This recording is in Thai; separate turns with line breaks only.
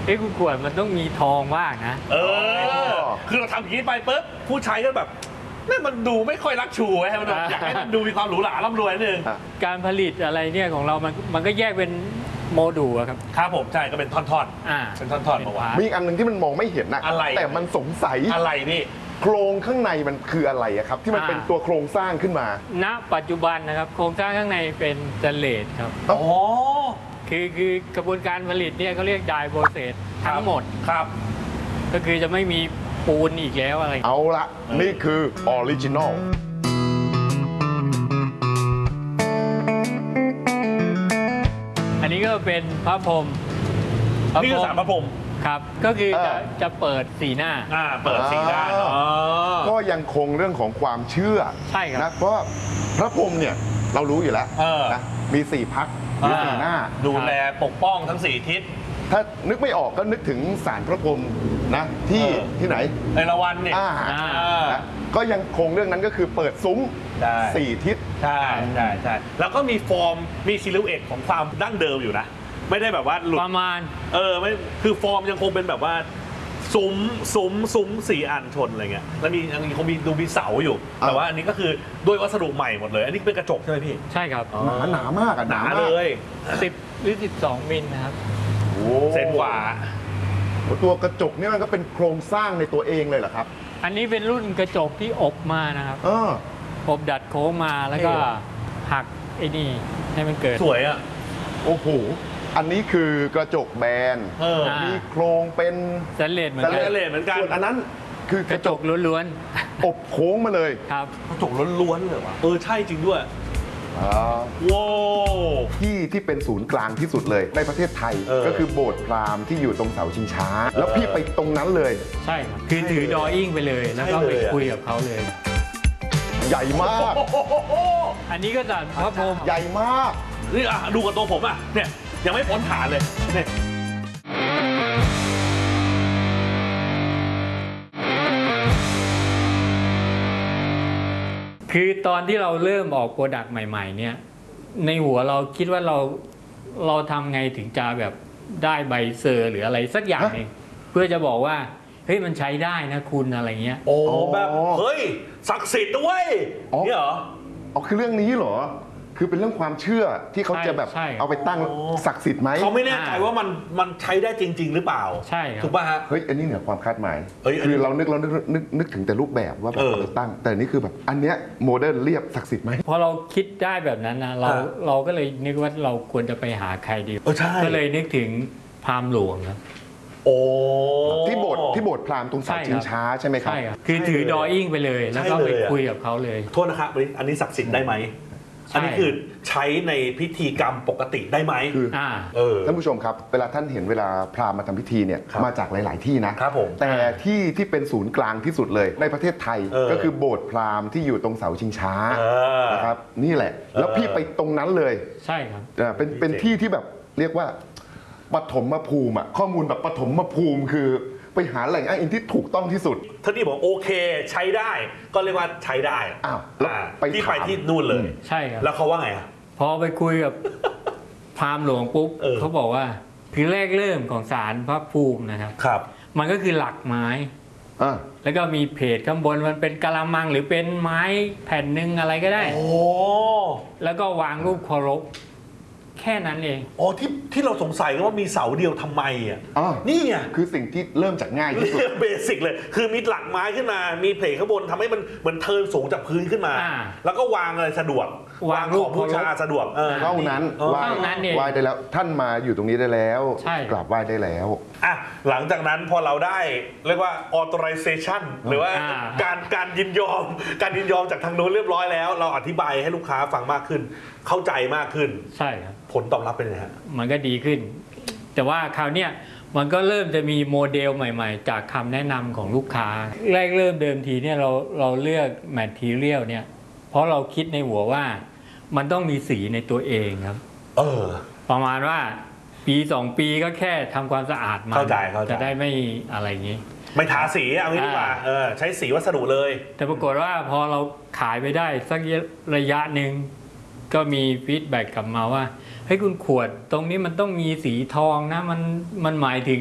คุณขวดมันต้องมีทองว่างนะ
คือเราทำอย่างนี้ไปปุ๊บผู้ใช้ก็แบบนี่มันดูไม่ค่อยรักชูไว้มันอยากให้มันดูมีความหรูหราร่ำรวยนิดนึง
การผลิตอะไรเนี่ยของเรามันก็แยกเป็นโมดูลครับ
ครับผมใช่ก็เป็นท่อนๆเป็นท่อนๆมาว่า
มีอันนึงที่มันมองไม่เห็นนะแต่มันสงสัย
อะไรนี่
โครงข้างในมันคืออะไรครับที่มันเป็นตัวโครงสร้างขึ้นมา
ณปัจจุบันนะครับโครงสร้างข้างในเป็นสแตนเลสครับคือกระบวนการผลิตเนี่ยเขาเรียกไดโปรเซสทั้งหมด
ครับ
ก็คือจะไม่มีปูนอีกแล้วอะไร
เอาละนี่คือออริจินอล
อันนี้ก็เป็นพระพรหม
นี่คือสารพระพรหม
ครับก็คือจะเปิดสีหน้า
เปิดสีหน้า
ก็ยังคงเรื่องของความเชื่อ
ใช่ครับ
นะเพราะพระพรหมเนี่ยเรารู้อยู่แล้วนะมี4 พักมี4 หน้า
ดูแลปกป้องทั้ง4 ทิศ
ถ้านึกไม่ออกก็นึกถึงศาลพระพรหมนะที่ไหน
เอราวัณเนี่ย
ก็ยังคงเรื่องนั้นก็คือเปิดซุ้ม4 ทิศ
ใช่แล้วก็มีฟอร์มมีซิลูเอตของความดั้งเดิมอยู่นะไม่ได้แบบว่าหลุด
ประมาณ
ไม่คือฟอร์มยังคงเป็นแบบว่าซุ้ม4 อันชนอะไรเงี้ยแล้วยังคงมีเสาอยู่แต่ว่าอันนี้ก็คือด้วยวัสดุใหม่หมดเลยอันนี้เป็นกระจกใช่ไหมพี่
ใช่ครับ
หนามาก
หนาเลย
10 หรือ 12 มิลนะครับ
เซนกว่า
ตัวกระจกนี่มันก็เป็นโครงสร้างในตัวเองเลยเหรอครับ
อันนี้เป็นรุ่นกระจกที่อบมานะครับอบดัดโค้งมาแล้วก็หักไอ้นี่ให้มันเกิด
สวยอ่ะ
โอ้โหอันนี้คือกระจกแบนมีโครงเป็น
สแตนเลสเหมือน
กัน
ส่วนอันนั้นคือก
ระจกล้วน
ๆอบโค้งมาเลย
ครับ
กระจกล้วนๆเลยวะใช่จริงด้วยว้าว
ที่เป็นศูนย์กลางที่สุดเลยในประเทศไทยก็คือโบสถ์พราหมณ์ที่อยู่ตรงเสาชิงช้าแล้วพี่ไปตรงนั้นเลย
ใช่ครับคือถือดออิ่งไปเลยแล้วก็ไปคุยกับเขาเลย
ใหญ่มาก
อันนี้ก็จะพระพรหม
ใหญ่มาก
นี่ดูกับตัวผมเนี่ยยังไม่พ้นฐานเลยเนี่ย
คือตอนที่เราเริ่มออกโปรดักต์ใหม่ๆเนี่ยในหัวเราคิดว่าเราทำไงถึงจะแบบได้ใบเซอร์หรืออะไรสักอย่างนึงเพื่อจะบอกว่าเฮ้ยมันใช้ได้นะคุณอะไรเงี้ย
แบบเฮ้ยศักดิ์สิทธิ์ด้วยนี่เหรอ
คือเรื่องนี้เหรอคือเป็นเรื่องความเชื่อที่เขาจะแบบเอาไปตั้งศักดิ์สิทธิ์ไหม
เขาไม่แน่ใจว่ามันใช้ได้จริงๆหรือเปล่า
ใช่
ถูกป่ะฮะ
เฮ้ยอันนี้เหนือความคาดหมายคือเรานึกถึงแต่รูปแบบว่าแบบเอาไปตั้งแต่นี่คือแบบอันเนี้ยโมเดิร์นเรียบศักดิ์สิทธิ์ไหม
พอเราคิดได้แบบนั้นนะเราก็เลยนึกว่าเราควรจะไปหาใครดีก็เลยนึกถึงพราหมณ์หลวงครับ
ที่โบสถ์พราหมณ์ตรงเสาชิงช้าใช่ไหมครับ
ใช่ครับคือถือดออิ่งไปเลยแล้วก็ไปคุยกับเขาเลย
โทษนะครับอันนี้ศักดิ์สิทธิ์ได้ไหมอันนี้คือใช้ในพิธีกรรมปกติได้ไหม
ท่านผู้ชมครับเวลาท่านเห็นเวลาพราหมณ์มาทำพิธีเนี่ยมาจากหลายๆที่นะครับ
ผม
แต่ที่เป็นศูนย์กลางที่สุดเลยในประเทศไทยก็คือโบสถ์พราหมณ์ที่อยู่ตรงเสาชิงช้านะครับนี่แหละแล้วพี่ไปตรงนั้นเลย
ใช่ครับ
เป็นที่ที่แบบเรียกว่าปฐมภูมิข้อมูลแบบปฐมภูมิคือไปหาแหล่งอ้างอิงที่ถูกต้องที่สุด
ท่านที่บอกโอเคใช้ได้ก็เรียกว่าใช้ได้ที่ไปที่นู่นเลย
ใช่ครับ
แล้วเขาว่าไง
พอไปคุยกับพราหมณ์หลวงปุ๊บเขาบอกว่าคือแรกเริ่มของศาลพระภูมินะครับมันก็คือหลักไม้แล้วก็มีเพจข้างบนมันเป็นกะละมังหรือเป็นไม้แผ่นหนึ่งอะไรก็ได้แล้วก็วางรูปเคารพแค่นั้นเอง
ที่เราสงสัยว่ามีเสาเดียวทำไมนี่ไง
คือสิ่งที่เริ่มจากง่ายที่สุด
เบสิกเลยคือมีหลักไม้ขึ้นมามีเพลทข้างบนทำให้มันเหมือนเทินสูงจากพื้นขึ้นมาแล้วก็วางอะไรสะดวกวางของบูชาสะดวก
เท่านั้นไหว้ได้แล้วท่านมาอยู่ตรงนี้ได้แล้วกราบไหว้ได้แล้ว
หลังจากนั้นพอเราได้เรียกว่า authorization หรือว่าการยินยอมจากทางโน้นเรียบร้อยแล้วเราอธิบายให้ลูกค้าฟังมากขึ้นเข้าใจมากขึ้น
ใช่ครับ
ผลตอบรับเป็นไงฮะ
มันก็ดีขึ้นแต่ว่าคราวนี้มันก็เริ่มจะมีโมเดลใหม่ๆจากคำแนะนำของลูกค้าแรกเริ่มเดิมทีเนี่ยเราเลือกแมททีเรียลเนี่ยเพราะเราคิดในหัวว่ามันต้องมีสีในตัวเองครับประมาณว่าปี2 ปีก็แค่ทำความสะอาดมันจะได้ไม่อะไรอย่างนี้
ไม่ทาสีเอางี้ดีกว่าใช้สีวัสดุเลย
แต่ปรากฏว่าพอเราขายไปได้สักระยะหนึ่งก็มีฟีดแบ็กกลับมาว่าให้คุณขวดตรงนี้มันต้องมีสีทองนะมันหมายถึง